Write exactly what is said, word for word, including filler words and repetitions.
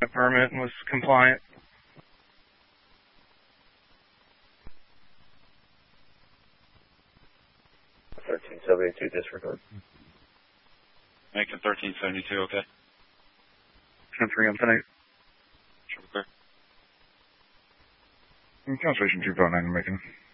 a permit and was compliant. thirteen seventy-two disregard. Making thirteen seventy-two, okay. ten three on ten eight. Triple clear. Constellation two five nine, Macon.